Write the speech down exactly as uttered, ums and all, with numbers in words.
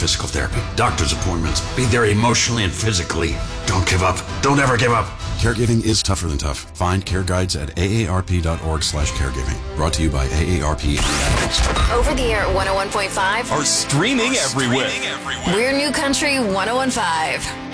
physical therapy, doctor's appointments. Be there emotionally and physically. Don't give up. Don't ever give up. Caregiving is tougher than tough. Find care guides at aarp.org slash caregiving. Brought to you by A A R P and Advocates. Over the air at one oh one point five. Or streaming, or everywhere. streaming everywhere. We're New Country one oh one point five.